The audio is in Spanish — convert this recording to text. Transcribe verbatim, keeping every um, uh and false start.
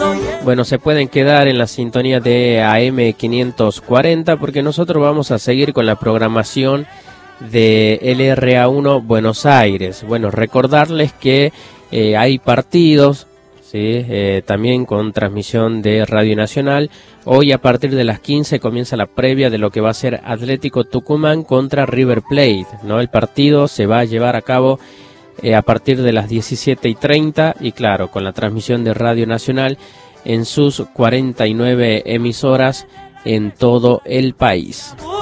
Bueno, se pueden quedar en la sintonía de A M quinientos cuarenta porque nosotros vamos a seguir con la programación de L R A uno Buenos Aires. Bueno, recordarles que eh, hay partidos, ¿sí? eh, también con transmisión de Radio Nacional. Hoy a partir de las quince comienza la previa de lo que va a ser Atlético Tucumán contra River Plate, ¿no? El partido se va a llevar a cabo eh, a partir de las diecisiete y treinta y claro, con la transmisión de Radio Nacional en sus cuarenta y nueve emisoras en todo el país.